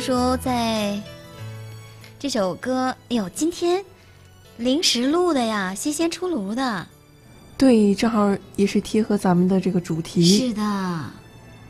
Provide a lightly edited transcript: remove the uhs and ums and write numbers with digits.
叔在这首歌，哎呦，今天临时录的呀，新鲜出炉的。 对，正好也是贴合咱们的这个主题。 是的。